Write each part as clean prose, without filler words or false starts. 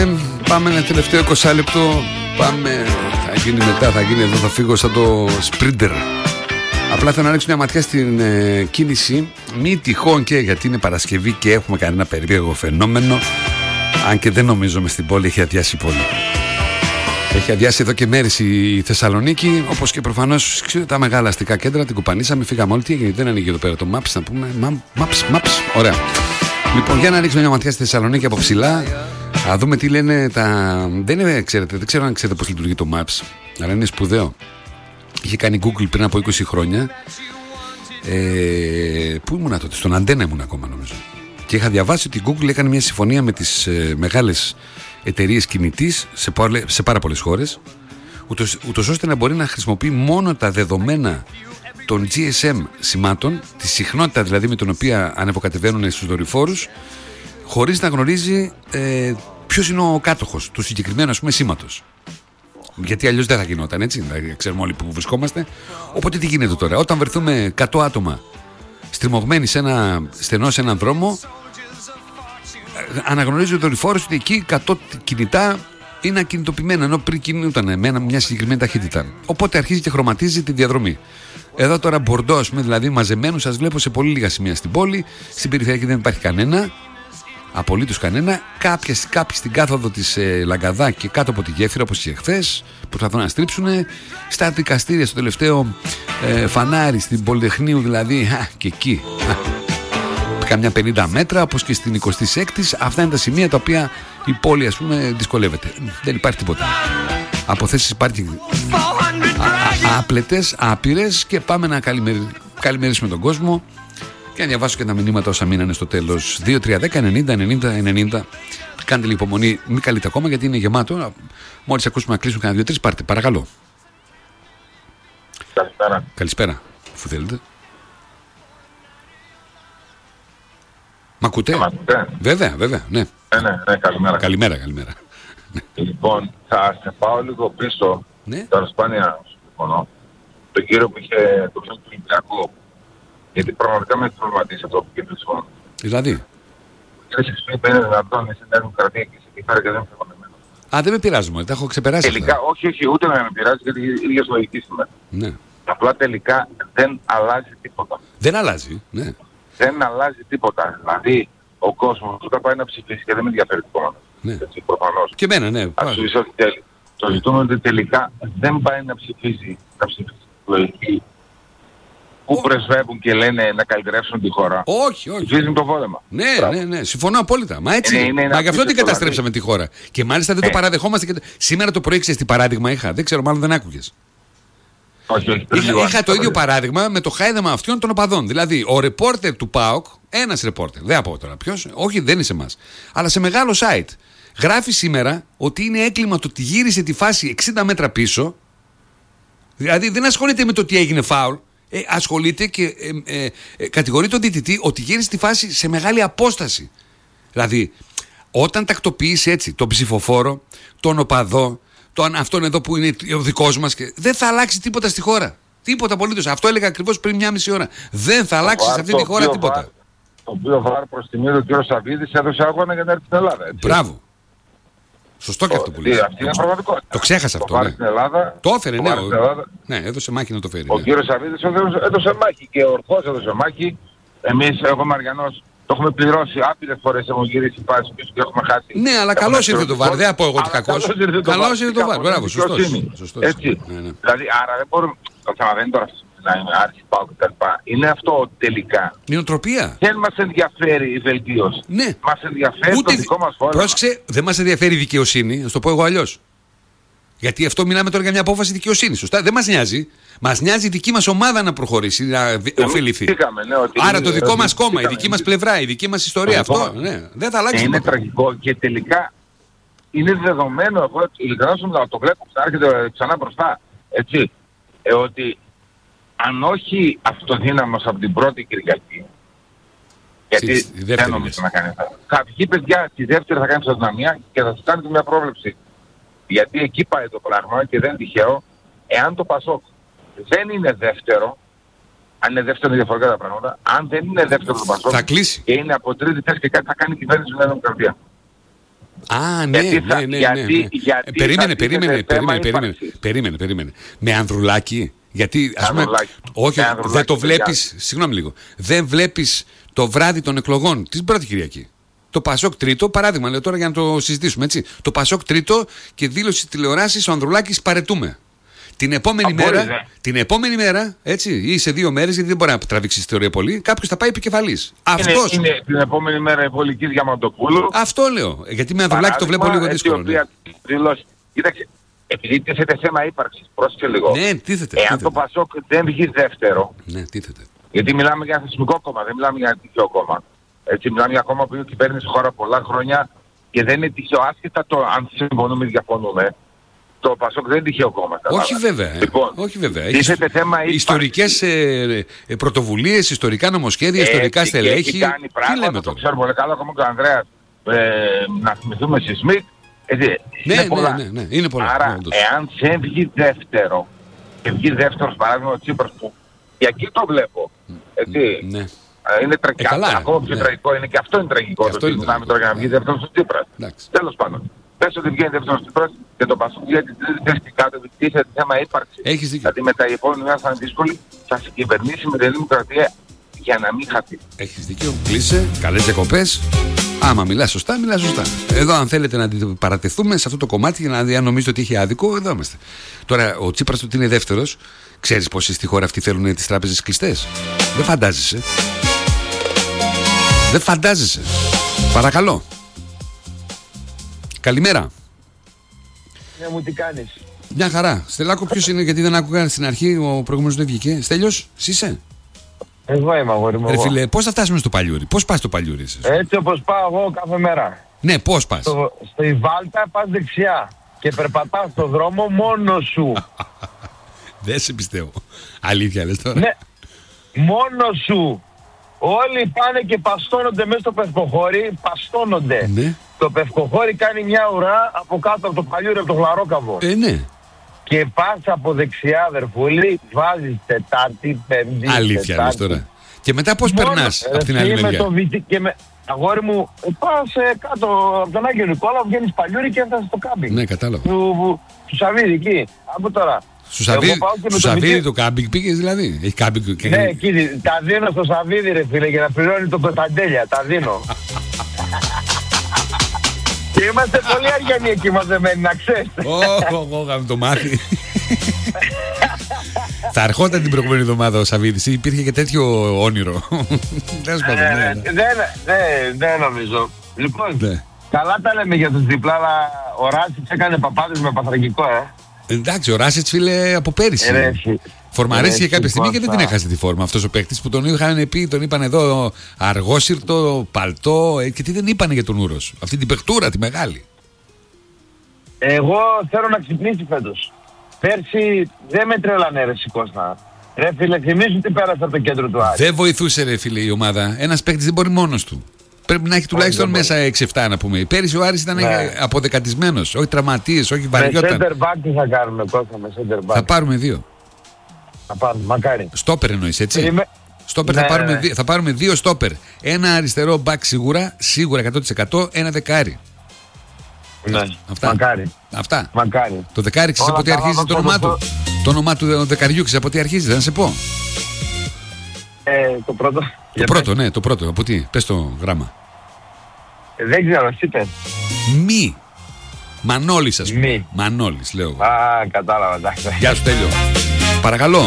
Πάμε ένα τελευταίο 20 λεπτό. Πάμε, θα γίνει μετά, θα γίνει εδώ, θα φύγω σαν το Sprinter. Απλά θέλω να ρίξω μια ματιά στην κίνηση. Μη τυχόν και γιατί είναι Παρασκευή και έχουμε κανένα περίεργο φαινόμενο. Αν και δεν νομίζω μες στην πόλη έχει αδειάσει η πόλη. Έχει αδειάσει εδώ και μέρες η Θεσσαλονίκη, όπως και προφανώς τα μεγάλα αστικά κέντρα. Την κουπανίσαμε, φύγαμε όλοι. Τι έγινε, δεν ανοίγει εδώ πέρα το Maps, να πούμε. Maps, ωραία. Λοιπόν, για να ρίξουμε μια ματιά στη Θεσσαλονίκη από ψηλά. Να δούμε τι λένε τα. Δεν ξέρω αν ξέρετε πώς λειτουργεί το Maps, αλλά είναι σπουδαίο. Είχε κάνει Google πριν από 20 χρόνια. Πού ήμουν τότε, στον Αντένα ήμουν ακόμα νομίζω. Και είχα διαβάσει ότι η Google έκανε μια συμφωνία με τις μεγάλες εταιρείες κινητής σε πάρα πολλές χώρες, ούτως ώστε να μπορεί να χρησιμοποιεί μόνο τα δεδομένα των GSM σημάτων, τη συχνότητα δηλαδή με την οποία ανεβοκατεβαίνουν στους δορυφόρους, χωρίς να γνωρίζει ποιος είναι ο κάτοχος του συγκεκριμένου, ας πούμε, σήματος. Γιατί αλλιώς δεν θα γινόταν, έτσι, δηλαδή ξέρουμε όλοι που βρισκόμαστε. Οπότε τι γίνεται τώρα, όταν βρεθούμε 100 άτομα στριμωγμένοι στενό σε έναν δρόμο, αναγνωρίζει ο δορυφόρος ότι εκεί 100 κινητά είναι ακινητοποιημένα, ενώ πριν κινούνταν με μια συγκεκριμένη ταχύτητα. Οπότε αρχίζει και χρωματίζει τη διαδρομή. Εδώ τώρα Μπορντό, δηλαδή μαζεμένους, σας βλέπω σε πολύ λίγα σημεία στην πόλη. Στην περιφέρεια δεν υπάρχει κανένα, απολύτως κανένα. Κάποιοι στην κάθοδο της Λαγκαδά και κάτω από τη γέφυρα, όπως και χθες, προσπαθούν να στρίψουν. Στα δικαστήρια, στο τελευταίο φανάρι, στην Πολυτεχνείου δηλαδή, και εκεί. Καμιά 50 μέτρα, όπως και στην 26η. Αυτά είναι τα σημεία τα οποία η πόλη, ας πούμε, δυσκολεύεται. Δεν υπάρχει τίποτα. Αποθέσεις υπάρχει άπλετες, άπειρες, και πάμε να καλημερίσουμε τον κόσμο και να διαβάσω και τα μηνύματα όσα μείνανε στο τέλος. 2-3-10-90-90-90. Κάντε λίγο υπομονή, μην καλείτε ακόμα γιατί είναι γεμάτο. Μόλις ακούσουμε να κλείσουν κανένα 2-3, πάρτε, παρακαλώ. Καλησπέρα. Καλησπέρα, αφού θέλετε. Μ' ακούτε? Βέβαια, ναι. Ναι, καλημέρα. Καλημέρα. Λοιπόν, θα σε πάω λίγο πίσω. Ναι. Τώρα σπάνια συμφωνώ. Τον κύριο που είχε το film του Ολυμπιακού. Γιατί πραγματικά με προβληματίζει αυτό που είπε λοιπόν. Δηλαδή. Κύριε Σεξπίπ είναι δυνατόν, είσαι Νέα Δημοκρατία και σε φάρει και δεν είμαι φαινόμενο. Α, δεν με πειράζει, τα έχω ξεπεράσει. Τελικά, όχι, ούτε να με πειράζει, γιατί η ίδια λογική σήμερα. Ναι. Απλά τελικά δεν αλλάζει τίποτα. Δεν αλλάζει, ναι. Δεν αλλάζει τίποτα. Δηλαδή, ο κόσμος όταν πάει να ψηφίσει και δεν με ενδιαφέρει το κόμμα. Ναι. Έτσι, προφανώς. Και εμένα, ναι. Ας σου ό,τι θέλει. Το ζητούμε ότι τελικά δεν πάει να ψηφίσει λογική που πρεσβεύουν και λένε να καλλιτρέψουν τη χώρα. Όχι. Ψηφίζουν το βόλεμα. Ναι, συμφωνώ απόλυτα. Μα έτσι. Μα γι' αυτό την καταστρέψαμε τη χώρα. Και μάλιστα δεν το παραδεχόμαστε. Σήμερα το πρωί, ξέρεις τι παράδειγμα είχα? Δεν ξέρω, μάλλον δεν άκουγες. Όχι, είχα το ίδιο παράδειγμα με το χάιδεμα αυτών των οπαδών. Δηλαδή, ο ρεπόρτερ του ΠΑΟΚ, ένας ρεπόρτερ, δεν θα πω τώρα ποιος, όχι, δεν είναι σε εμάς, αλλά σε μεγάλο site, γράφει σήμερα ότι είναι έγκλημα το ότι γύρισε τη φάση 60 μέτρα πίσω. Δηλαδή, δεν ασχολείται με το τι έγινε φάουλ, ασχολείται και κατηγορεί τον διαιτητή ότι γύρισε τη φάση σε μεγάλη απόσταση. Δηλαδή, όταν τακτοποιείς έτσι τον ψηφοφόρο, τον οπαδό, αυτόν εδώ που είναι ο δικός μας, και δεν θα αλλάξει τίποτα στη χώρα. Τίποτα απολύτως. Αυτό έλεγα ακριβώς πριν μια μισή ώρα. Δεν θα αλλάξει σε αυτή τη χώρα τίποτα. Το οποίο βάρ προς τιμή του κ. Σαββίδης έδωσε αγώνα για να έρθει στην Ελλάδα. Έτσι. Μπράβο. Σωστό και αυτό που λέει. Αυτή είναι πραγματικότητα. Το ξέχασα αυτό. Ναι. Στην Ελλάδα, το έφερε, ναι. Ναι, έδωσε μάχη να το φέρει. Ο κ. Σαββίδης έδωσε μάχη και ορθώς έδωσε μάχη. Εμείς, εγώ Μαριανός, το έχουμε πληρώσει άπειρες φορές, έχουμε γυρίσει πάση πίσω και έχουμε χάσει. Ναι, αλλά καλώς ήρθε το βάρ. Δεν θα πω εγώ ότι κακός. Καλώς ήρθε το βάρ. Μπράβο, σωστός. Έτσι. Δηλαδή, άρα δεν μπορούμε. Το θέμα δεν είναι τώρα να είναι άρχιση πάω κτλ. Είναι αυτό τελικά. Η νοοτροπία. Δεν μας ενδιαφέρει η βελτίωση. Ναι. Μας ενδιαφέρει το δικό μας φόρμα. Πρόσεξε, δεν μας ενδιαφέρει η δικαιοσύνη, να το πω εγώ αλλιώς. Γιατί αυτό μιλάμε τώρα για μια απόφαση δικαιοσύνης. Σωστά. Δεν μας νοιάζει. Μας νοιάζει η δική μας ομάδα να προχωρήσει, να ωφεληθεί. Ναι, άρα το δικό μας κόμμα, η δική μας πλευρά, η δική μας ιστορία. Αυτό ναι, δεν θα αλλάξει. Είναι τραγικό και τελικά είναι δεδομένο. Εγώ ειλικρινά σου μιλάω, το βλέπω που έρχεται ξανά μπροστά. Έτσι. Ότι αν όχι αυτοδύναμος από την πρώτη Κυριακή, γιατί δεν νομίζω να κάνει αυτό. Θα βγει παιδιά, τη δεύτερη θα κάνει αδυναμία και θα σου κάνει μια πρόβλεψη. Γιατί εκεί πάει το πράγμα και δεν είναι τυχαίο. Εάν το Πασόκ δεν είναι δεύτερο, αν είναι δεύτερο είναι διαφορετικά τα πράγματα, αν δεν είναι δεύτερο το Πασόκ θα κλείσει. Και είναι από τρίτη θέση και κάτι θα κάνει κυβέρνηση στην Νέα Δημοκρατία. Α, ναι, περίμενε. Με Ανδρουλάκη. Γιατί, ας πούμε, όχι, δεν το βλέπεις, συγγνώμη λίγο, δεν βλέπεις το βράδυ των εκλογών την πρώτη Κυριακή. Το Πασόκ τρίτο, παράδειγμα, λέω τώρα για να το συζητήσουμε, έτσι. Το Πασόκ τρίτο και δήλωση τηλεοράσης ο Ανδρουλάκης παρετούμε. Την επόμενη μέρα, έτσι, ή σε 2 μέρες, γιατί δεν μπορεί να τραβήξει τη θεωρία πολύ, κάποιος θα πάει επικεφαλής. Αυτός. Είναι την επόμενη μέρα η Βολικής Διαμαντοπούλου. Αυτό λέω. Γιατί με Ανδρουλάκη το βλέπω λίγο δύσκολο. Κοίταξε, επειδή τίθεται θέμα ύπαρξης, πρόσεχε λίγο. Ναι, τίθεται. Εάν το Πασόκ δεν βγει δεύτερο. Ναι, τίθεται. Γιατί μιλάμε για ένα θεσμικό κόμμα, δεν μιλάμε για ένα τυχαίο κόμμα. Έτσι, μιλάμε για κόμμα που κυβέρνησε χώρα πολλά χρόνια και δεν είναι τυχαίο, άσχετα το αν συμφωνούμε ή διαφωνούμε. Το Πασόκ δεν είναι τυχαίο κόμμα. Όχι βέβαια. Λοιπόν, όχι βέβαια. Τίθεται θέμα ιστορικές πρωτοβουλίες, ιστορικά νομοσχέδια, ιστορικά στελέχη. Έχει κάνει πράγματα, το ξέρω πολύ καλά, ακόμα και ο Ανδρέας, να θυμηθούμε Σισμίκ. Ναι, είναι πολλά. Άρα, εάν δεν βγει δεύτερο, και βγει δεύτερος παράδειγμα ο Τσίπρας, που και εκεί το βλέπω, έτσι, ναι. Είναι τραγικό. Ακόμα πιο τραγικό είναι και αυτό είναι τραγικό. Το ότι μιλάμε τώρα για να βγει δεύτερος ο Τσίπρας. Τέλος πάντων. Πες ότι βγαίνει δεύτερος ο Τσίπρας και το Πασόκ βγαίνει και κάτω, τίθεται θέμα ύπαρξης. Έχεις δίκιο. Δηλαδή μετά η επόμενη μέρα θα είναι δύσκολη, θα συγκυβερνήσει με την δημοκρατία για να μην χαθεί. Έχεις δίκιο. Κλείσε. Καλές διακοπές. Άμα μιλάς σωστά, μιλάς σωστά. Εδώ, αν θέλετε να παρατεθούμε σε αυτό το κομμάτι, για να νομίζετε ότι είχε άδικο, εδώ είμαστε. Τώρα, ο Τσίπρας του ότι είναι δεύτερος, ξέρεις πόσοι στη χώρα αυτή θέλουν τις τράπεζες κλειστές? Δεν φαντάζεσαι. Δεν φαντάζεσαι. Παρακαλώ. Καλημέρα. Ναι, μου τι κάνεις? Μια χαρά. Στελάκο, ποιος είναι, γιατί δεν άκουγα στην αρχή, ο προηγούμενος δεν βγήκε. Στέλιος, εσύ είσαι? Εγώ είμαι, αγόρι μου. Ρε φίλε, πώς θα φτάσουμε στο Παλιούρι? Πώς πας στο Παλιούρι εσείς? Έτσι όπως πάω εγώ κάθε μέρα. Ναι, πώς πας? Στη Βάλτα πας δεξιά και περπατάς στον δρόμο μόνος σου. Δεν σε πιστεύω. Αλήθεια λες τώρα? Ναι, μόνος σου. Όλοι πάνε και παστώνονται μέσα στο Πευκοχώρι, παστώνονται. Ναι. Το Πευκοχώρι κάνει μια ουρά από κάτω από το Παλιούρι, από το Χλαρόκαβο. Ναι. Και πας από δεξιά, αδερφούλη, βάζεις Τετάρτη, Πέμπτη. Αλήθεια λες τώρα? Και μετά πώς περνάς από την άλλη μεριά? Αγόρι μου, πας κάτω από τον Άγιο Νικόλα, βγαίνεις Παλιούρι και έφτασες στο κάμπινγκ. Ναι, κατάλαβα. Του Σαββίδη εκεί. Από τώρα. Σου Σαββίδη το κάμπινγκ πήγες δηλαδή? Έχει κάμπινγκ και... Ναι, εκεί τα δίνω στο Σαββίδη ρε φίλε για να πληρώνει το Κωνσταντέλια. Τα δίνω. Και είμαστε πολύ αργιανοί εκεί μαζεμένοι, να ξέρεις. Όχι, είχαμε το μάθει. Θα ερχόταν την προηγούμενη εβδομάδα ο Σαββίδης. Υπήρχε και τέτοιο όνειρο. Δεν νομίζω. Λοιπόν, καλά τα λέμε για τους διπλά, αλλά ο Ράσιτς έκανε παπάδες με παθραγικό, Εντάξει, ο Ράσιτς, φίλε, από πέρυσι. Φορμαρίστηκε κάποια στιγμή και δεν την έχασε τη φόρμα αυτός ο παίκτης που τον είχαν πει, τον είπαν εδώ αργόσυρτο, παλτό, και τι δεν είπανε για τον Ούρος? Αυτή την παιχτούρα, τη μεγάλη. Εγώ θέλω να ξυπνήσει φέτος. Πέρσι δεν με τρέλανε ρε Κώστα. Ρε φίλε, θυμίσου τι πέρασε από το κέντρο του Άρη. Δεν βοηθούσε ρε φίλε η ομάδα. Ένας παίκτης δεν μπορεί μόνος του. Πρέπει να έχει τουλάχιστον μέσα 6-7 να πούμε. Πέρυσι ο Άρης ήταν αποδεκατισμένος. Όχι τραυματίες, όχι βαριόταν. Με center back τι θα κάνουμε Κώστα, με center back? Θα πάρουμε 2. Θα πάρουμε, μακάρι. Στόπερ εννοείς, έτσι? Στόπερ θα πάρουμε 2 στόπερ. Ένα αριστερό μπακ σίγουρα 100%, ένα δεκάρι. Ναι, μακάρι. Αυτά. Μακάρι. Το δεκάρι ξέρεις από τι αρχίζει το όνομά του? Το όνομά του δεκαριού ξέρεις από τι αρχίζει, δεν σε πω? Το πρώτο. Το πρώτο, ναι, το πρώτο. Από τι? Πες το γράμμα. Δεν ξέρω, εσύ πες. Μη. Μανώλης ας πούμε. Μη. Μανώλης λέω. Α, κατάλαβα, εντάξει. Γεια σου Τέλειο. Παρακαλώ.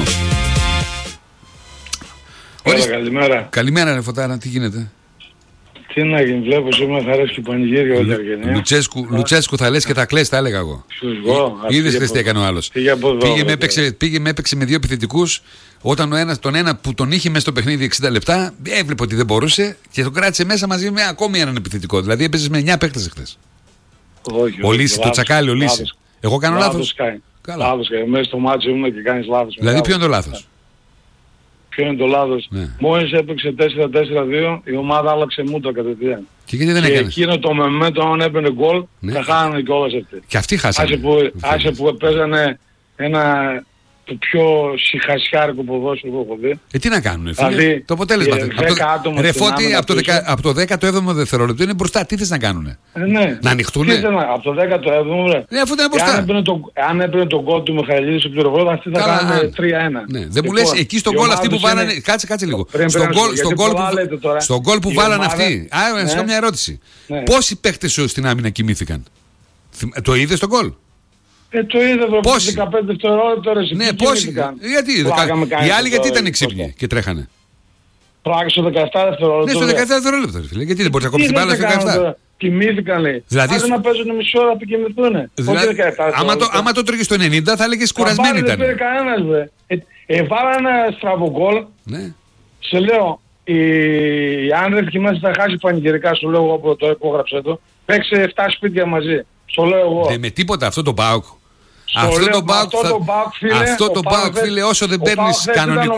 Καλημέρα. Καλημέρα ρε Φωτάρα, τι γίνεται? Τι να γίνει, βλέπω σήμερα θα αρέσει και πανηγύρια όλη Αργενία. Λουτσέσκου θα λες και θα κλαις, τα έλεγα εγώ. Είδες χθες τι έκανε ο άλλος? Πήγε με έπαιξε με 2 επιθετικούς. Όταν τον ένα που τον είχε μέσα στο παιχνίδι 60 λεπτά, έβλεπε ότι δεν μπορούσε και τον κράτησε μέσα μαζί με ακόμη έναν επιθετικό. Δηλαδή έπαιζες με 9 παίκτες χθες. Όχι, ο Λύσης, το τσακάλι, ο Λύσης. Εγώ κάνω λάθος? Λάθος κάνει. Μέσα στο μάτσο ήμουν και κάνεις λάθος. Δηλαδή ποιο είναι το λάθος? Ποιο είναι το λάθος? Μόλις έπαιξε 4-4-2 η ομάδα άλλαξε μούτρα κατευθείαν. Και γιατί δεν έκανε? Και εκείνο το μεμέτο αν έπαιρνε γκολ θα χάνανε κιόλας αυτοί. Και αυτοί χάσανε. Άσε που παίζανε ένα το πιο σιχασιάρικο ποδόσφαιρο που έχω δει. Τι να κάνουνε, φίλε. Δηλαδή, το αποτέλεσμα. Ρε Φώτη, από το 17ο δευτερόλεπτο είναι μπροστά. Τι θες να κάνουνε. Ναι. Να ανοιχτούνε. Από το 17ο, ρε. Ναι, αφού ήταν μπροστά. Αν έπαιρνε τον γκολ του Μιχαηλίδη στο πληροφόρο, αυτοί θα κάνουν 3-1. Ναι. Δεν μου λες εκεί στον γκολ αυτοί που βάλανε. Κάτσε λίγο. Στον γκολ που βάλανε αυτοί. Να σου κάνω μια ερώτηση. Πόσοι παίχτες στην άμυνα κοιμήθηκαν. Το είδες στον γκολ. Το είδε εδώ 15 δευτερόλεπτα ρε. Ναι, πόσοι. Γιατί, οι άλλοι γιατί ήταν ξύπνοι και τρέχανε. Πράγμα στο 17 δευτερόλεπτα. Ναι, στο 17 δευτερόλεπτα, φίλε. Γιατί δεν μπορείς να κόψεις την μπάλα στο 17. Κοιμήθηκαν, λέει. Δηλαδή, άντε να παίζουν μισή ώρα που κοιμηθούν. Άμα το τρώγες στο 90 θα έλεγες κουρασμένοι ήταν. Δεν πήρε κανένας, δε. Βάλα ένα στραβογκόλ. Σε λέω, η Άνδρευκη μέσα θα χάσει πανηγυρικά, σου λέω εγώ που το υπόγραψε το. Παίξε 7 σπίτια μαζί. Στο λέω εγώ. Με τίποτα αυτό το ΠΑΟΚ. Αυτό το ΠΑΟΚ, φίλε, όσο δεν παίρνεις κανονικό.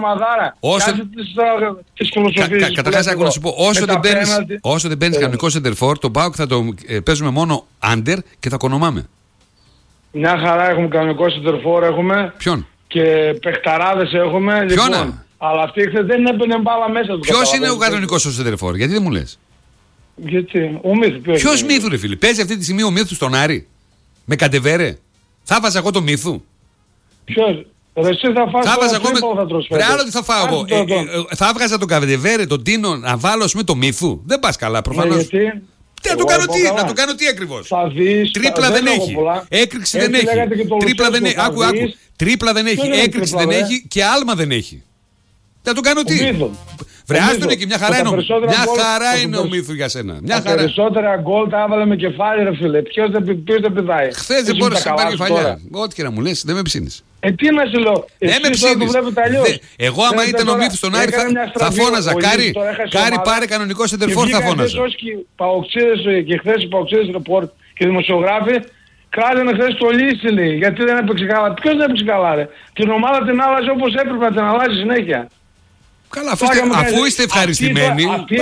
Καταρχάς, άκου να σου πω, όσο δεν παίρνεις κανονικό σεντερφόρ, το ΠΑΟΚ θα το παίζουμε μόνο under και θα κονομάμε. Μια χαρά έχουμε κανονικό σεντερφόρ, έχουμε. Ποιον? Και παιχταράδες έχουμε. Ποιον? Αλλά αυτή χθες δεν έμπαινε μπάλα μέσα του. Ποιος είναι ο κανονικός ο σεντερφόρ, γιατί δεν μου λες. Γιατί, ο Μύθου. Ποιος Μύθου, ρε φίλε, παίζει αυτή τη στιγμή ο Μύθου στον Άρη. Με Καντεβέρε. Θα βάζα εγώ το Μύθου. Ποιος? Ρε εσύ θα φας το τρίπο θα τρως. Άλλο τι θα φάω εγώ. Θα έβγαζα τον Καντεβέρε, τον Τίνο, να βάλω ας πούμε το Μύθου. Δεν πας καλά προφανώς. Τι να το κάνω τι, να το κάνω τι ακριβώς. Τρίπλα δεν έχει. Έκρηξη δεν έχει. Τρίπλα δεν έχει. Άκου. Τρίπλα δεν έχει. Έκρηξη δεν έχει και άλμα δεν έχει. Θα το κάνω τι. Βρε άστον εκεί, μια χαρά είναι ο Μύθου για σένα. Τα περισσότερα γκολ τα έβαλε με κεφάλι ρε φίλε. Ποιος δεν πηδάει. Χθες δεν μπόρεσε να πάρει κεφαλιά. Ό,τι και να μου λες, δεν με ψήνεις. Τι να σου λέω. Δεν με ψήνεις. Εγώ άμα ήταν ο Μύθους στον Άρη θα φώναζα. Κάρι πάρε κανονικό σεντερφόρ θα φώναζα. Παοξίδες και χθες οι παοξίδες ρεπόρτ και δημοσιογράφοι κράζανε χθες το Λίσιλι γιατί δεν έπαιξε καλά. Ποιος δεν έπαιξε καλά ρε. Την ομάδα την άλλαζε όπως έπρεπε να την αλλάζει συνέχεια. Καλά, αφού είστε ευχαριστημένοι.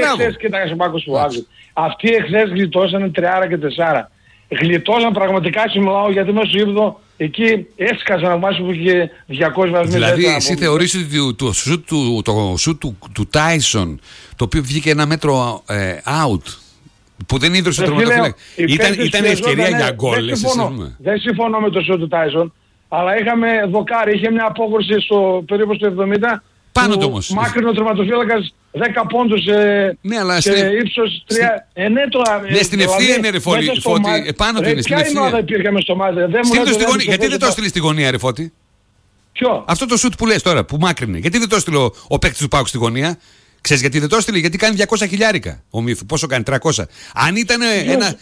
Αυτοί εχθές γλιτώσανε 3 και 4. Γλιτώσαν πραγματικά, συμμιλάω γιατί μέσα στο ύπνο εκεί έσκασαν να μάθουν που είχε 200 βαθμούς. Δηλαδή εσύ θεωρείς ότι το σουτ του Τάισον, το οποίο βγήκε ένα μέτρο out, που δεν ίδρωσε το τερματοφύλακα, ήταν ευκαιρία για γκολ. Δεν συμφωνώ με το σουτ του Τάισον, αλλά είχαμε δοκάρι, είχε μια απόκρουση στο περίπου στο 70. Πάνω το όμως. Μάκρυνο τερματοφύλακας 10 πόντους σε ύψος 3. Ναι, στην ευθεία είναι ρε Φώτη. Πάνω του είναι στην ευθεία. Ποια ομάδα υπήρχε μες στο μάτι. Γιατί δεν το έστειλε στη γωνία ρε Φώτη. Ποιο? Αυτό το σουτ που λες τώρα, που μάκρυνε. Γιατί δεν το έστειλε ο παίκτης του ΠΑΟΚ στη γωνία. Ξέρεις γιατί δεν το έστειλε? Γιατί κάνει 200 χιλιάρικα ο Μύθου. Πόσο κάνει? 300. Αν ήταν ένα...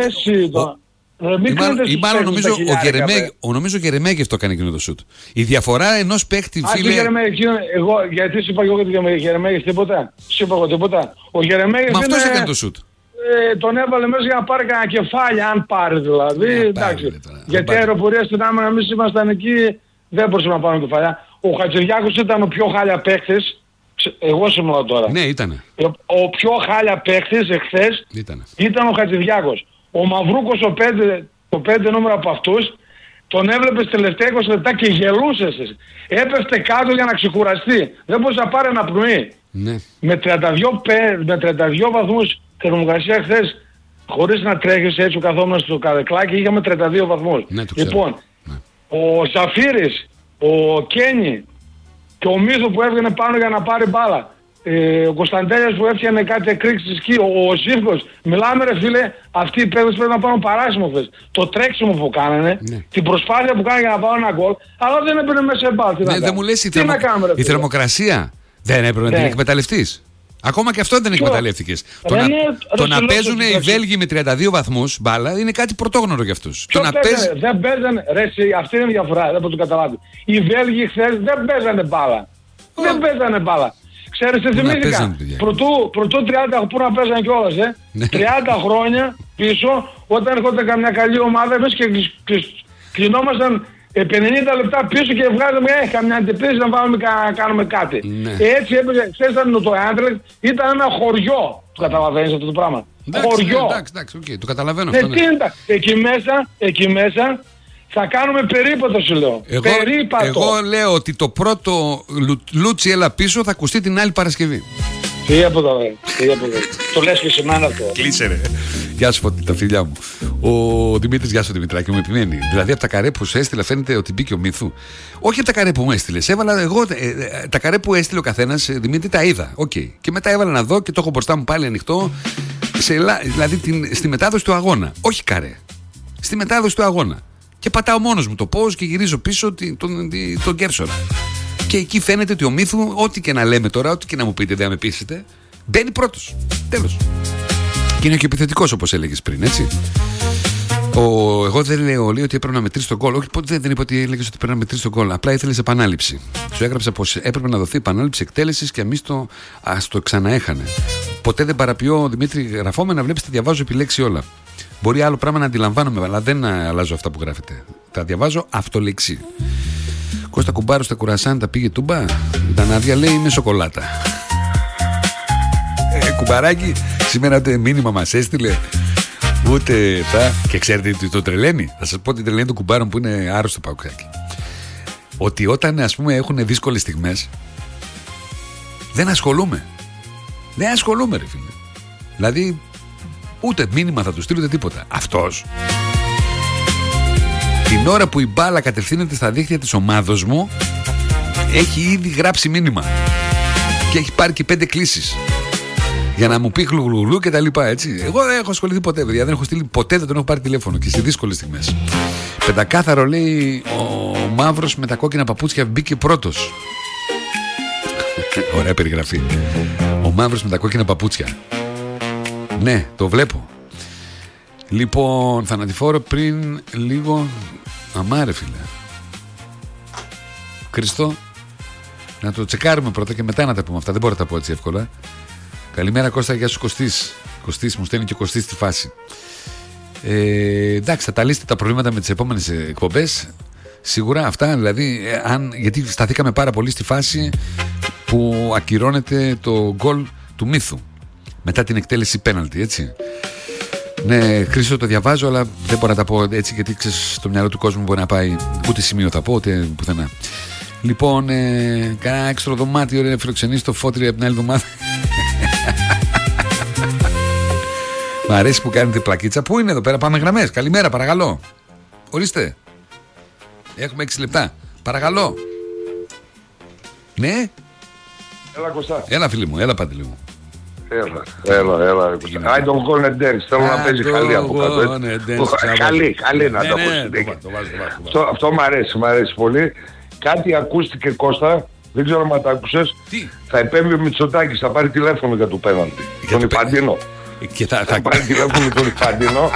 Ή μάλλον νομίζω ο Γερεμέγεφ το έκανε εκείνο το σουτ. Η διαφορά ενός παίκτη φίλε... Γιατί σου είπα εγώ για τον Γερεμέγεφ τίποτα. Σου είπα εγώ τίποτα. Ο Γερεμέγεφ μα αυτός έκανε το σουτ. Τον έβαλε μέσα για να πάρει κανένα κεφάλι, αν πάρει δηλαδή. Εντάξει. Γιατί αεροπορία στην άμυνα εμείς ήμασταν εκεί, δεν μπορούσαμε να πάρουμε κεφαλιά. Ο Χατζηδιάκος ήταν ο πιο χάλια παίκτης. Εγώ σου μιλάω τώρα. Ναι, ήταν. Ο πιο χάλια παίκτης εχθές ήταν ο Χατζηδιάκος. Ο Μαυρούκος το 5 νούμερο από αυτούς τον έβλεπες τελευταία 20 λεπτά και γελούσες. Έπεφτε κάτω για να ξεκουραστεί. Δεν μπορούσε να πάρει αναπνοή. Ναι. Με 32 βαθμούς θερμοκρασία χθες, χωρίς να τρέχεις έτσι καθόμουν στο καρεκλάκι, είχαμε 32 βαθμούς. Ναι, λοιπόν, ο Ζαφύρης, ο Κένι και ο Μύθου που έβγαινε πάνω για να πάρει μπάλα. Ο Κωνσταντέλιας που έφτιανε κάτι εκρήξεις εκεί, ο Σύφκος. Μιλάμε ρε φίλε, αυτοί οι παίκτες πρέπει να πάρουν παράσημο χθες. Το τρέξιμο που κάνανε, την προσπάθεια που κάνανε για να πάρουν ένα γκολ, αλλά δεν έπαιρνε μέσα σε μπάλ. Ναι, δεν μου λες η θερμοκρασία δεν έπρεπε να την εκμεταλλευτείς. Ακόμα και αυτό δεν εκμεταλλεύτηκες. Το να παίζουν οι Βέλγοι με 32 βαθμούς μπάλα είναι κάτι πρωτόγνωρο για αυτούς. Δεν παίζανε, ρε αυτή είναι η διαφορά, δεν μπορώ να το καταλάβει. Οι Βέλγοι χθες δεν παίζανε μπάλα. Δεν παίζανε μπάλα. Ξέρεις τι θυμήθηκα, πρωτού 30 που να παίζανε κιόλας, 30 χρόνια πίσω, όταν έρχονταν καμιά καλή ομάδα, εμείς και κλεινόμασταν 50 λεπτά πίσω και βγάζαμε καμιά αντιπίση να κάνουμε κάτι. Ναι. Έτσι έπαιζε, ξέρεις το Άντρεξ ήταν ένα χωριό, το καταλαβαίνεις αυτό το πράγμα. Εντάξει, χωριό. Εντάξει, το καταλαβαίνω αυτό. Εκεί μέσα Θα κάνουμε περίπατο, σου λέω. Περίπατο. Εγώ λέω ότι το πρώτο Λούτσι έλα πίσω θα ακουστεί την άλλη Παρασκευή. Τι από εδώ, το λες και σε μένα αυτό. Κλείσε ρε. Γεια σου Φώτη, τα φιλιά μου. Ο Δημήτρης, γεια σου Δημητράκη, μου επιμένει. Δηλαδή από τα καρέ που σου έστειλε φαίνεται ότι μπήκε ο Μύθου. Όχι από τα καρέ που μου έστειλε. Έβαλα εγώ τα καρέ που έστειλε ο καθένας, Δημήτρη, τα είδα. Okay. Και μετά έβαλα να δω και το έχω μπροστά μου πάλι ανοιχτό. Δηλαδή στη μετάδοση του αγώνα. Όχι καρέ. Στη μετάδοση του αγώνα. Και πατάω μόνος μου το pause και γυρίζω πίσω τον Κέρσορα. Και εκεί φαίνεται ότι ο Μύθου, ό,τι και να λέμε τώρα, ό,τι και να μου πείτε, δεν με πείσετε, μπαίνει πρώτος. Τέλος. Και είναι και επιθετικός όπως έλεγες πριν, έτσι. Εγώ δεν λέω, λέει, ότι έπρεπε να μετρήσει τον γκολ. Όχι, ποτέ δεν είπα ότι έλεγες ότι πρέπει να μετρήσει τον γκολ. Απλά ήθελες επανάληψη. Σου έγραψα πως έπρεπε να δοθεί επανάληψη εκτέλεσης και εμείς το ξαναέχανε. Ποτέ δεν παραποιώ, Δημήτρη, γραφόμαι να βλέπεις, τα διαβάζω επιλέξει όλα. Μπορεί άλλο πράγμα να αντιλαμβάνομαι, αλλά δεν αλλάζω αυτά που γράφετε. Τα διαβάζω αυτολεξή. Κώστα Κουμπάρο στα κουρασάν τα πήγε τούμπα. Ήταν άδεια, λέει, με σοκολάτα. Κουμπαράκι, σήμερα το μήνυμα μας έστειλε. Ούτε τα. Και ξέρετε τι το τρελαίνει. Θα σας πω ότι τρελαίνει το Κουμπάρο που είναι άρρωστο παουκάκι. Ότι όταν, ας πούμε, έχουν δύσκολες στιγμές, δεν ασχολούμαι. Δεν ασχολούμαι, ρε φίλε. Δηλαδή, ούτε μήνυμα θα του στείλω ούτε τίποτα. Αυτός, την ώρα που η μπάλα κατευθύνεται στα δίχτυα της ομάδος μου, έχει ήδη γράψει μήνυμα. Και έχει πάρει και 5 κλήσεις. Για να μου πει γλουγλουγλου και τα λοιπά, έτσι. Εγώ δεν έχω ασχοληθεί ποτέ, παιδιά. Δεν έχω στείλει ποτέ, δεν τον έχω πάρει τηλέφωνο και σε δύσκολες στιγμές. Πεντακάθαρο, λέει, ο μαύρος με τα κόκκινα παπούτσια μπήκε πρώτος. Ωραία περιγραφή. Ο μαύρος με τα κόκκινα παπούτσια. Ναι, το βλέπω. Λοιπόν, θανατηφόρο πριν λίγο. Αμάρε, φίλε. Χριστό, να το τσεκάρουμε πρώτα και μετά να τα πούμε αυτά. Δεν μπορώ να τα πω έτσι εύκολα. Καλημέρα Κώστα, γεια σου Κωστής. Κωστής, μου στέλνει και ο Κωστής στη φάση. Εντάξει, θα τα λύσετε τα προβλήματα με τις επόμενες εκπομπές. Σίγουρα αυτά, δηλαδή, γιατί σταθήκαμε πάρα πολύ στη φάση που ακυρώνεται το γκολ του Μύθου μετά την εκτέλεση πέναλτι, έτσι. Ναι, Χρήστο, το διαβάζω, αλλά δεν μπορώ να τα πω έτσι, γιατί ξέρεις, στο μυαλό του κόσμου μπορεί να πάει ούτε σημείο θα πω, ούτε πουθενά. Λοιπόν, κανένα έξτρο δωμάτιο, ρε, φιλοξενείς το Φώτρι από την άλλη εβδομάδα. Μ' αρέσει που κάνετε πλακίτσα. Πού είναι εδώ πέρα, πάμε γραμμές. Καλημέρα, παρακαλώ. Ορίστε. Έχουμε 6 λεπτά. Παρακαλώ. Ναι. Έλα Κωστά. Έλα φίλοι μου, έλα Παντελή μου. Έλα. I don't go and dance. Θέλω να παίζει χαλή από κάτω. Χαλή να τα πω. Αυτό μ' αρέσει πολύ. Κάτι ακούστηκε Κώστα, δεν ξέρω αν τα άκουσες. Θα επέμβει ο Μητσοτάκης, θα πάρει τηλέφωνο για το πέναλτι. Τον Ιφαντίνο. Θα πάρει τηλέφωνο τον Ιφαντίνο.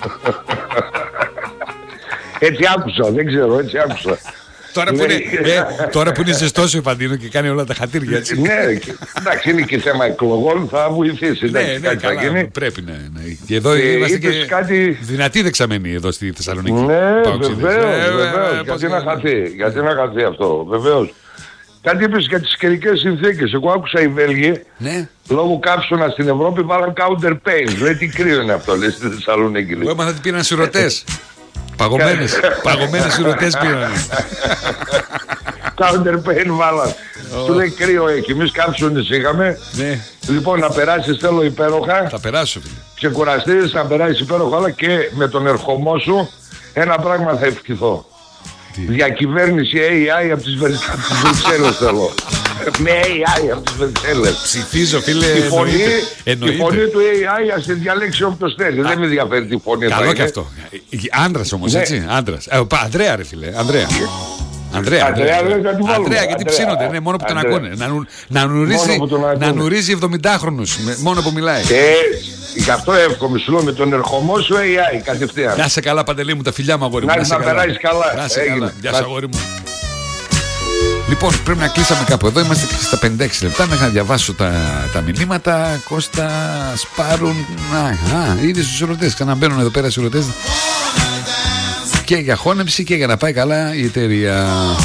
Έτσι άκουσα, δεν ξέρω, έτσι άκουσα. Τώρα που είναι ζεστός ο Ιφαντίνο και κάνει όλα τα χατήρια, έτσι. Ναι, εντάξει, είναι και θέμα εκλογών, θα βοηθήσει. Ναι, καλά, πρέπει να. Και εδώ είμαστε και δυνατοί δεξαμενοί εδώ στη Θεσσαλονίκη. Ναι, βεβαίως. Γιατί να χαθεί αυτό, βεβαίως. Κάτι είπες για τις καιρικές συνθήκες. Εγώ άκουσα οι Βέλγοι, λόγω καύσωνα στην Ευρώπη, βάλαν counter pain. Λέει τι κρύο είναι αυτό, λέει στη Θεσσαλονίκη. Εγώ έμαθα ότι πήραν σιρωτές. Παγωμένες σιρωτές πήραν. Counter pain βάλαν. Του λέει κρύο έχει. Εμείς καύσωνες είχαμε. Λοιπόν, να περάσεις θέλω υπέροχα. Θα περάσω, φίλε. Ξεκουραστείς, να περάσεις υπέροχα, αλλά και με τον ερχομό σου ένα πράγμα θα ευχηθώ. Διακυβέρνηση AI από τις Βρυξέλλες θέλω. Με AI από τις Βρυξέλλες. Ψηφίζω, φίλε. Η φωνή του AI ας τη διαλέξει όποιος θέλει. Δεν με ενδιαφέρει τη φωνή. Καλό και αυτό. Άντρας όμως, έτσι. Άντρας. Ανδρέα, ρε φίλε. Ανδρέα, γιατί ψήνονται, μόνο που τον ακούνε. Να νουρίζει 70χρονους, μόνο που μιλάει. Γι' αυτό εύχομαι, σου λέω, με τον ερχομό σου AI κατευθείαν. Να σε καλά, Παντελή μου, τα φιλιά μου, αγόρι μου. Να περάσεις καλά. Να σε καλά. Γεια σου, αγόρι μου. Λοιπόν, πρέπει να κλείσαμε κάπου εδώ. Είμαστε στα 56 λεπτά. Μέχρι να διαβάσω τα μηνύματα. Κώστα, σπάρουν. Είδες τους ερωτές. Ξαναμπαίνουν εδώ πέρα οι ερωτές. Και για χώνεψη και για να πάει καλά η εταιρεία.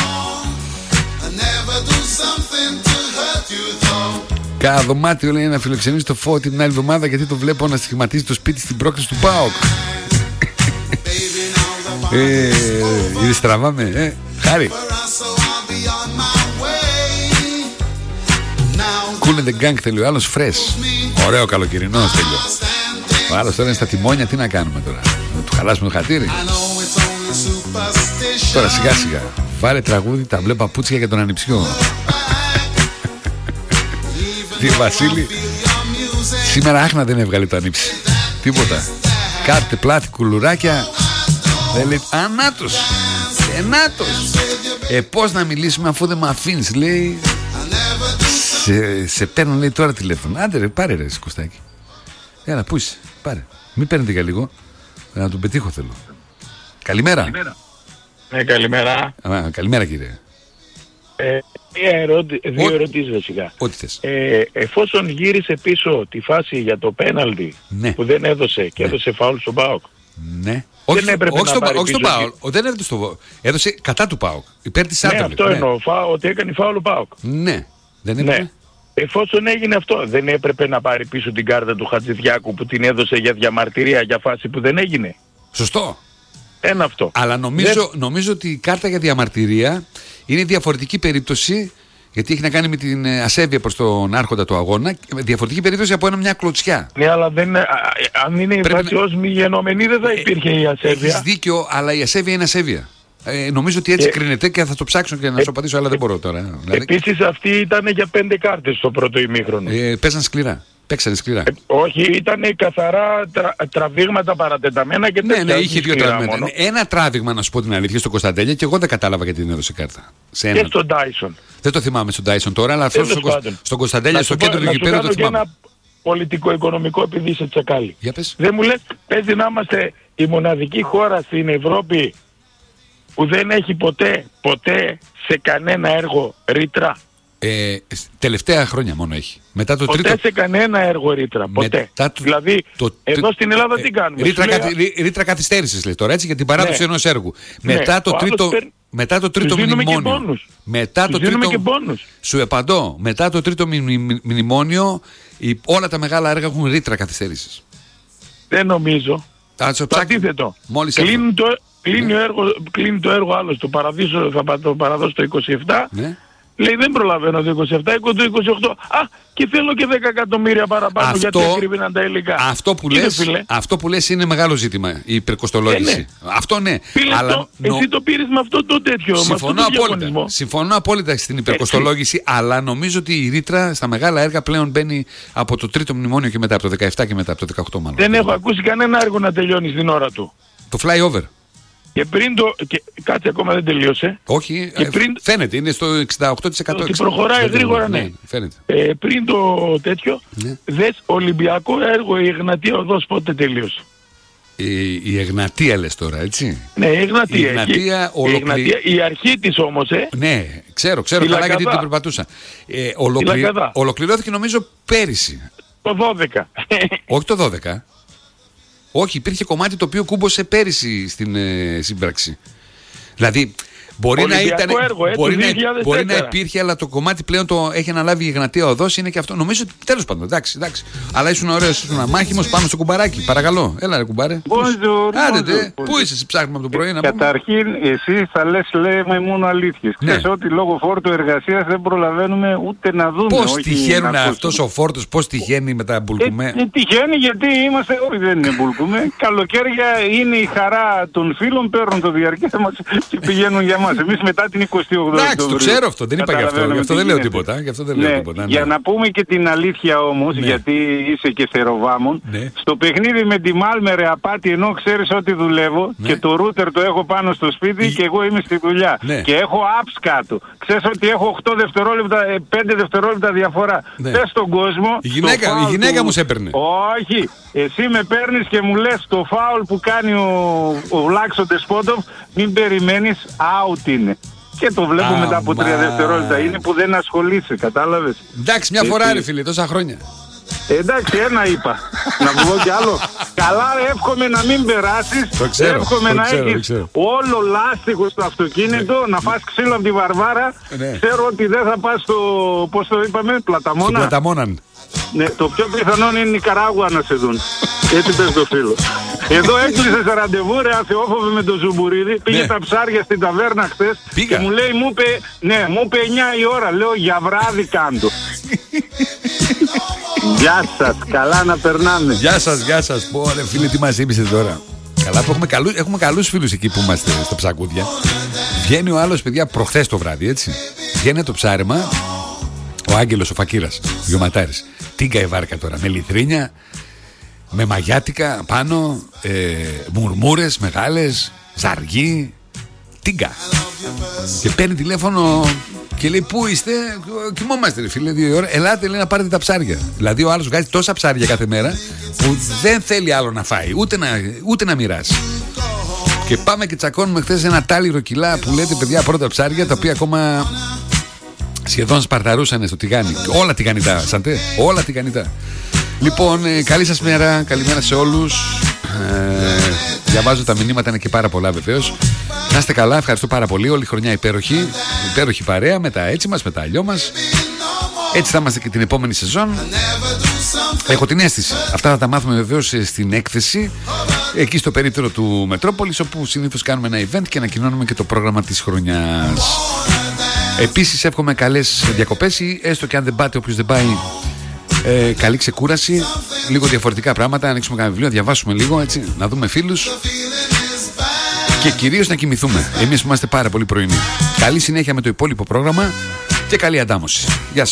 Κάνα δωμάτιο, λέει, να φιλοξενήσει το Φώτη την άλλη εβδομάδα, γιατί το βλέπω να στοιχηματίζει το σπίτι στην πρόκληση του ΠΑΟΚ. Ήδη στραβάμε, Χάρη. Cool and the Gang θέλει ο άλλος, fresh. Ωραίο καλοκαιρινό τέλειο. Ο άλλος τώρα είναι στα τιμόνια, τι να κάνουμε τώρα? Να του χαλάσουμε το χατήρι? Τώρα σιγά σιγά βάλε τραγούδι τα μπλε παπούτσια για τον ανιψιό. Τι Βασίλη, σήμερα άχνα δεν έβγαλε το ανίψι. Τίποτα. Κάρτε πλάτη κουλουράκια. Δεν λέει ανάτος. Ενάτος. Πώς να μιλήσουμε αφού δεν με αφήνεις, λέει. Σε παίρνω, λέει, τώρα τηλέφωνο. Άντε ρε, πάρε ρε Κωστάκη. Έλα, πού είσαι, πάρε. Μην παίρνετε για λίγο. Να τον πετύχω θέλω. Καλημέρα. Ναι, καλημέρα. Καλημέρα κύριε. Δύο ερωτήσεις βασικά. Ό,τι θες. Εφόσον γύρισε πίσω τη φάση για το πέναλτι, ναι, που δεν έδωσε και έδωσε φάουλ στον ΠΑΟΚ. Ναι. Δεν έπρεπε να πάρει όχι στον ΠΑΟΚ. Δεν έδωσε στο. Έδωσε κατά του ΠΑΟΚ. Υπέρ της Άνταλης. Ναι, αυτό εννοώ. Ότι έκανε φάουλ ο ΠΑΟΚ. Ναι. Δεν έπρεπε. Ναι. Εφόσον έγινε αυτό, δεν έπρεπε να πάρει πίσω την κάρτα του Χατζηδιάκου που την έδωσε για διαμαρτυρία για φάση που δεν έγινε? Σωστό. Ένα αυτό. Αλλά νομίζω ότι η κάρτα για διαμαρτυρία είναι διαφορετική περίπτωση, γιατί έχει να κάνει με την ασέβεια προς τον άρχοντα του αγώνα. Διαφορετική περίπτωση από μια κλωτσιά. Ναι, αλλά αν είναι η φάση ως μη γενόμενη δεν θα υπήρχε η ασέβεια. Έχεις δίκιο, αλλά η ασέβεια είναι ασέβεια. Νομίζω ότι έτσι κρίνεται και θα το ψάξω και να σου απαντήσω, αλλά δεν μπορώ τώρα. Επίσης αυτή ήταν για 5 κάρτες στο πρώτο ημίχρονο. Παίξανε σκληρά. Όχι, ήταν καθαρά τραβήγματα παρατεταμένα και τέτοια. Ναι, είχε 2 τραβήγματα. Ένα τράβηγμα, να σου πω την αλήθεια, στον Κωνσταντέλια και εγώ δεν κατάλαβα γιατί την έδωσε κάρτα. Και στον Τάισον. Δεν το θυμάμαι στον Τάισον τώρα, αλλά αυτό στον Κωνσταντέλια, στο κέντρο του γηπέδου το θυμάμαι. Ένα πολιτικό-οικονομικό, επειδή είσαι τσακάλι. Για πες. Δεν μου λες, παίζει να είμαστε η μοναδική χώρα στην Ευρώπη που δεν έχει ποτέ σε κανένα έργο ρήτρα? Τελευταία χρόνια μόνο έχει. Μετά το ποτέ σε κανένα έργο ρήτρα. Ποτέ. Δηλαδή, εδώ στην Ελλάδα τι κάνουμε? Ρήτρα καθυστέρησης λέει τώρα, έτσι, για την παράδοση ενός έργου. Ναι. Μετά το τρίτο μνημόνιο. Σου επαντώ, μετά το τρίτο μνημόνιο όλα τα μεγάλα έργα έχουν ρήτρα καθυστέρησης. Δεν νομίζω. Το αντίθετο. Κλείνει το έργο άλλο στο Παραδείσο, θα το παραδώσω το 27. Ναι. Λέει δεν προλαβαίνω το 27, έχω το 28. Και θέλω και 10 εκατομμύρια παραπάνω γιατί έκρυβαν τα υλικά. Αυτό που λες είναι μεγάλο ζήτημα, η υπερκοστολόγηση. Ναι. Αυτό ναι. Αλλά εσύ το πήρες με αυτό το τέτοιο. Συμφωνώ απόλυτα στην υπερκοστολόγηση, αλλά νομίζω ότι η ρήτρα στα μεγάλα έργα πλέον μπαίνει από το τρίτο μνημόνιο και μετά, από το 17 και μετά, από το 18 μάλλον. Δεν έχω ακούσει κανένα έργο να τελειώνει στην ώρα του. Το flyover. Και πριν κάτι ακόμα δεν τελείωσε. Όχι, φαίνεται, είναι στο 68%. Ότι προχωράει γρήγορα, ναι. Φαίνεται. Πριν το τέτοιο, δες Ολυμπιακό έργο, η Εγνατία Οδός πότε τελείωσε? Η Εγνατία λες τώρα, έτσι. Ναι, η Εγνατία. Η αρχή της όμως, Ναι, ξέρω καλά γιατί την περπατούσα. Ολοκληρώθηκε νομίζω πέρυσι. Το 12. Όχι το 12. Όχι, υπήρχε κομμάτι το οποίο κούμποσε πέρυσι στην σύμπραξη. Δηλαδή, μπορεί να υπήρχε, αλλά το κομμάτι πλέον το έχει αναλάβει η Εγνατία Οδός, είναι και αυτό. Νομίζω ότι τέλος πάντων, εντάξει. Αλλά ήσουν ωραίος, ήσουν αμάχημος, πάμε στο κουμπαράκι. Παρακαλώ, έλα ρε κουμπάρε. Άντε, πού είσαι, ψάχνουμε από το πρωί να πούμε. Καταρχήν, εσύ θα λέμε μόνο αλήθειες. Ξέρεις ότι λόγω φόρτου εργασίας δεν προλαβαίνουμε ούτε να δούμε. Πώς τυχαίνουν αυτός ο φόρτος, πώς τυχαίνει με τα μπουλκουμέ? Τυχαίνει γιατί είμαστε, όχι δεν είναι μπουλκουμέ. Καλοκαίρια είναι η χαρά των φίλων, παίρνουν το διαρκεία μας και πηγαίνουν για μας. Εμείς μετά την 28η. Εντάξει, το ξέρω αυτό, δεν είπα γι' αυτό. Γι' αυτό δεν λέω τίποτα. Για να πούμε και την αλήθεια όμως, γιατί είσαι και θεροβάμων, στο παιχνίδι με τη Μάλμερε απάτη, ενώ ξέρεις ότι δουλεύω και το ρούτερ το έχω πάνω στο σπίτι και εγώ είμαι στη δουλειά. Και έχω apps κάτω. Ξέρεις ότι έχω 8 δευτερόλεπτα, 5 δευτερόλεπτα διαφορά. Πες στον κόσμο. Η γυναίκα μου σε έπαιρνε. Όχι. Εσύ με παίρνεις και μου λες το φάουλ που κάνει ο Βλάξο Ντεσπότοφ, μην περιμένεις, out είναι. Και το βλέπω μετά από 3 δευτερόλεπτα. Είναι που δεν ασχολείσαι, κατάλαβες? Εντάξει, μια φορά ρε φίλε, τόσα χρόνια. Εντάξει, ένα είπα. Να μου πω κι άλλο. Καλά, εύχομαι να μην περάσεις. Εύχομαι να έχεις όλο λάστιχο στο αυτοκίνητο, να φας ξύλο από τη Βαρβάρα. Ξέρω ότι δεν θα πας στο, πώς το είπαμε, Πλαταμόνα. Πλαταμόναν. Ναι, το πιο πιθανό είναι η Νικαράγουα να σε δουν. Έτσι πες το φίλο. Εδώ έκλεισε σε ραντεβού ρε Αθεόφοβε με τον Ζουμπουρίδη. Πήγε τα ψάρια στην ταβέρνα χθες και μου λέει, μου είπε 9 η ώρα. Λέω για βράδυ κάντο. Γεια σας, καλά να περνάμε. Γεια σας. Πω ρε φίλε, τι μας είπες τώρα. Καλά που έχουμε καλούς φίλους εκεί που είμαστε στο Ψακούδια. Βγαίνει ο άλλος, παιδιά, προχθές το βράδυ, έτσι. Βγαίνει το ψάρεμα, ο Άγγελος ο Φακύρας, Γιωματάρης. Τίγκα η βάρκα τώρα, με λιθρίνια, με μαγιάτικα πάνω, μουρμούρες μεγάλες, ζαργί, τίγκα. Και παίρνει τηλέφωνο και λέει, πού είστε? Κοιμόμαστε ρε φίλε 2 ώρα. Ελάτε, λέει, να πάρετε τα ψάρια. Δηλαδή ο άλλος βγάζει τόσα ψάρια κάθε μέρα που δεν θέλει άλλο να φάει, ούτε να μοιράσει. Και πάμε και τσακώνουμε χθες ένα τάλιρο κιλά που λέτε, παιδιά, πρώτα ψάρια, τα οποία ακόμα σχεδόν σπαρταρούσαν στο τηγάνι. Όλα τηγανιτά, σαντέ, όλα τηγανιτά. Λοιπόν, καλή σας μέρα, καλημέρα σε όλους. Διαβάζω τα μηνύματα, είναι και πάρα πολλά βεβαίως. Να είστε καλά, ευχαριστώ πάρα πολύ. Όλη χρονιά υπέροχη παρέα, με τα έτσι μας, με τα αλλιώ μας. Έτσι θα είμαστε και την επόμενη σεζόν. Έχω την αίσθηση. Αυτά θα τα μάθουμε βεβαίως στην έκθεση, εκεί στο περίπτερο του Μετρόπολης, όπου συνήθως κάνουμε ένα event και ανακοινώνουμε και το πρόγραμμα της χρονιάς. Επίσης εύχομαι καλές διακοπές, ή έστω και αν δεν πάτε, όποιος δεν πάει, καλή ξεκούραση. Λίγο διαφορετικά πράγματα, ανοίξουμε κανένα βιβλίο, διαβάσουμε λίγο, έτσι, να δούμε φίλους και κυρίως να κοιμηθούμε. Εμείς που είμαστε πάρα πολύ πρωινοί. Καλή συνέχεια με το υπόλοιπο πρόγραμμα και καλή αντάμωση. Γεια σας.